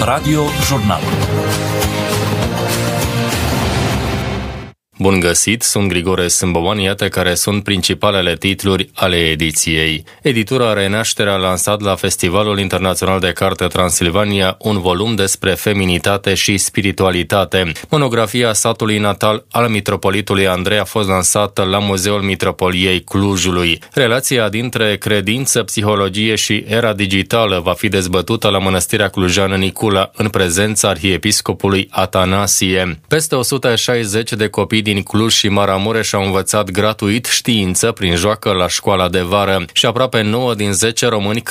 Radio Jurnal. Bun găsit, sunt Grigore Sâmbovan, iată care sunt principalele titluri ale ediției. Editura Renaștere a lansat la Festivalul Internațional de Carte Transilvania un volum despre feminitate și spiritualitate. Monografia satului natal al mitropolitului Andrei a fost lansată la Muzeul Mitropoliei Clujului. Relația dintre credință, psihologie și era digitală va fi dezbătută la Mănăstirea Clujană Nicula în prezența arhiepiscopului Atanasie. Peste 160 de copii din Cluj și Maramureș au învățat gratuit știință prin joacă la școala de vară și aproape 9 din 10 români